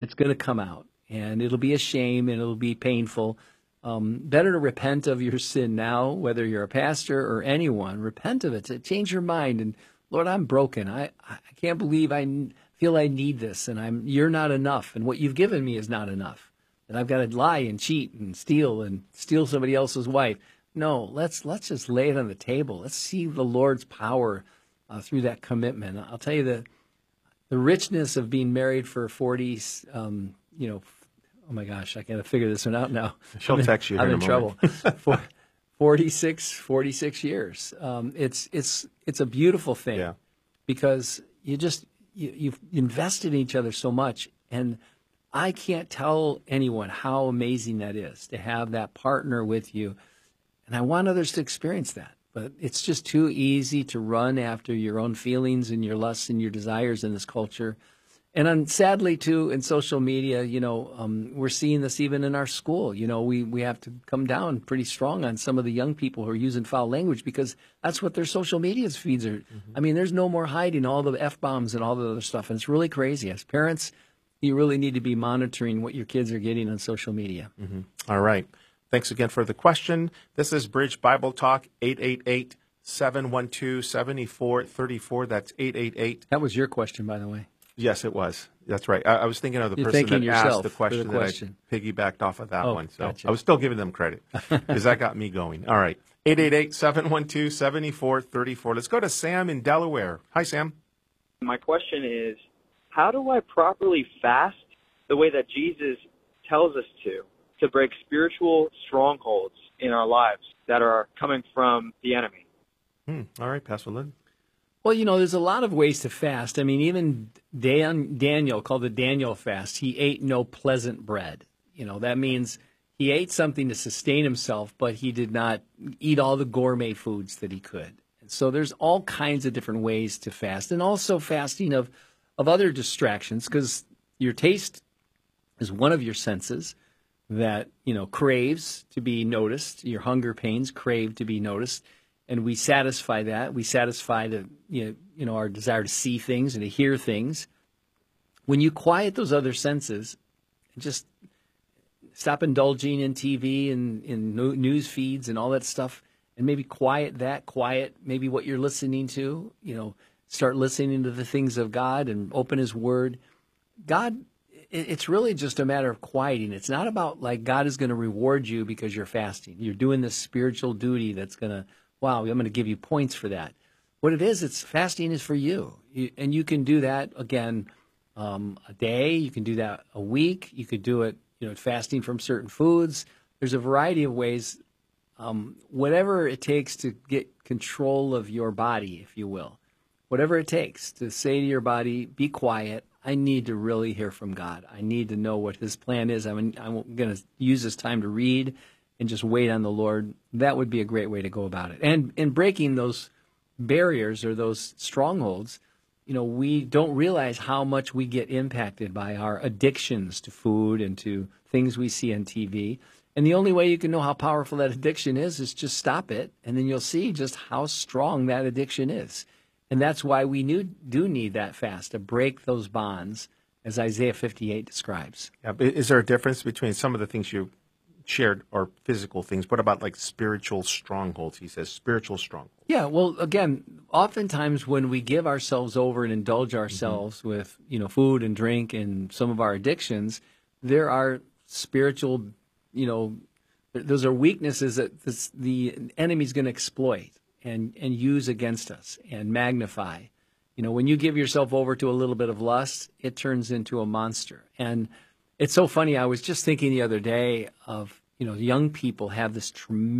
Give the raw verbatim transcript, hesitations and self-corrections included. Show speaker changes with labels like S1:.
S1: it's going to come out, and it'll be a shame, and it'll be painful. Um, better to repent of your sin now, whether you're a pastor or anyone. Repent of it, to change your mind. And Lord, I'm broken. I, I can't believe I feel I need this, and I'm you're not enough, and what you've given me is not enough. And I've got to lie and cheat and steal and steal somebody else's wife. No, let's let's just lay it on the table. Let's see the Lord's power uh, through that commitment. I'll tell you the the richness of being married for forty, um, you know. Oh my gosh, I gotta figure this one out now.
S2: She'll
S1: I'm in,
S2: text you.
S1: I'm
S2: in,
S1: in trouble. For forty-six, forty-six years. Um, it's it's it's a beautiful thing,
S2: yeah.
S1: because you just you, you've invested in each other so much, and I can't tell anyone how amazing that is to have that partner with you, and I want others to experience that. But it's just too easy to run after your own feelings and your lusts and your desires in this culture. And um, sadly, too, in social media, you know, um, we're seeing this even in our school. You know, we, we have to come down pretty strong on some of the young people who are using foul language, because that's what their social media feeds are. Mm-hmm. I mean, there's no more hiding all the F-bombs and all the other stuff. And it's really crazy. As parents, you really need to be monitoring what your kids are getting on social media.
S2: Mm-hmm. All right. Thanks again for the question. This is Bridge Bible Talk, eight eight eight, seven one two, seven four three four. That's eight eight eight.
S1: That was your question, by the way.
S2: Yes, it was. That's right. I, I was thinking of the
S1: You're
S2: person that asked the
S1: the
S2: question,
S1: question.
S2: that I piggybacked off of that
S1: oh,
S2: one. So
S1: gotcha.
S2: I was still giving them credit because that got me going. All right. eight eight eight, seven one two, seven four three four. Let's go to Sam in Delaware. Hi, Sam.
S3: My question is, how do I properly fast the way that Jesus tells us to, to break spiritual strongholds in our lives that are coming from the enemy?
S2: Hmm. All right, Pastor Lynn.
S1: Well, you know, there's a lot of ways to fast. I mean, even Dan, Daniel, called the Daniel fast, he ate no pleasant bread. You know, that means he ate something to sustain himself, but he did not eat all the gourmet foods that he could. And so there's all kinds of different ways to fast, and also fasting of, of other distractions, because your taste is one of your senses that, you know, craves to be noticed. Your hunger pains crave to be noticed. And we satisfy that. We satisfy the, you know, you know, our desire to see things and to hear things. When you quiet those other senses, just stop indulging in T V and in news feeds and all that stuff, and maybe quiet that, quiet maybe what you're listening to, you know, start listening to the things of God and open His Word. God, it's really just a matter of quieting. It's not about like God is going to reward you because you're fasting. You're doing this spiritual duty that's going to, wow, I'm going to give you points for that. What it is, it's fasting is for you. you and you can do that, again, um, a day. You can do that a week. You could do it, you know, fasting from certain foods. There's a variety of ways, um, whatever it takes to get control of your body, if you will. Whatever it takes to say to your body, be quiet. I need to really hear from God. I need to know what His plan is. I'm, I'm going to use this time to read and just wait on the Lord. That would be a great way to go about it. And in breaking those barriers or those strongholds, you know, we don't realize how much we get impacted by our addictions to food and to things we see on T V. And the only way you can know how powerful that addiction is is just stop it, and then you'll see just how strong that addiction is. And that's why we do need that fast, to break those bonds, as Isaiah fifty-eight describes.
S2: Yeah, but is there a difference between some of the things you shared or physical things? What about like spiritual strongholds? He says spiritual strongholds.
S1: Yeah, well, again, oftentimes when we give ourselves over and indulge ourselves mm-hmm. with, you know, food and drink and some of our addictions, there are spiritual, you know, those are weaknesses that this, the enemy's going to exploit and, and use against us and magnify. You know, when you give yourself over to a little bit of lust, it turns into a monster. And it's so funny. I was just thinking the other day of, you know, young people have this tremendous